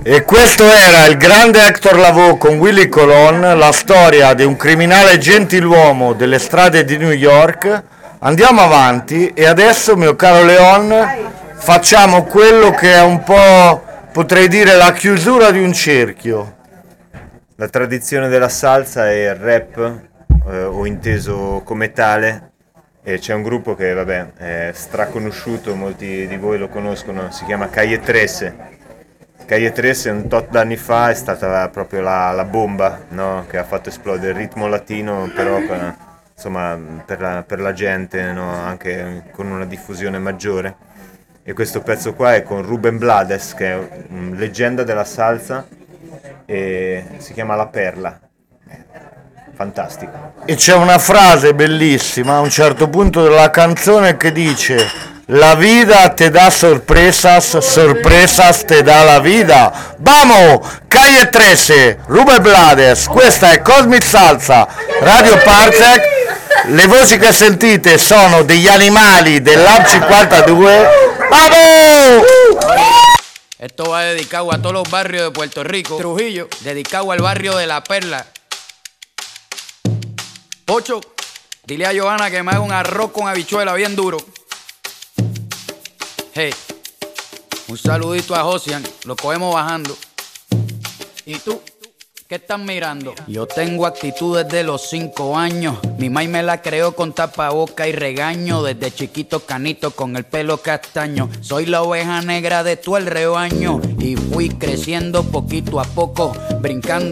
E questo era il grande Hector Lavoe con Willy Colon, la storia di un criminale gentiluomo delle strade di New York. Andiamo avanti e adesso, mio caro Leon, facciamo quello che è un po', potrei dire, la chiusura di un cerchio. La tradizione della salsa è il rap, o inteso come tale, e c'è un gruppo che vabbè è straconosciuto, molti di voi lo conoscono, si chiama Calle 13. Calle 13 un tot d'anni fa è stata proprio la bomba, no? Che ha fatto esplodere il ritmo latino, però insomma, per la gente, no? Anche con una diffusione maggiore. E questo pezzo qua è con Rubén Blades, che è leggenda della salsa, e si chiama La Perla. Fantastico. E c'è una frase bellissima a un certo punto della canzone che dice: la vida te da sorpresas, sorpresas te da la vida. Vamos! Calle 13, Rubén Blades, questa è Cosmic Salsa, Radio Parsec. Le voci che sentite sono degli animali dell'Ab 52. Vamos! Esto va dedicado a todos los barrios de Puerto Rico. Trujillo, dedicado al barrio de La Perla. Pocho, dile a Johanna que me haga un arroz con habichuela bien duro. Hey, un saludito a Josian, lo cogemos bajando. ¿Y tú? ¿Qué estás mirando? Yo tengo actitud desde los 5 años. Mi mai me la creó con tapaboca y regaño. Desde chiquito canito con el pelo castaño. Soy la oveja negra de todo el rebaño. Y fui creciendo poquito a poco, brincando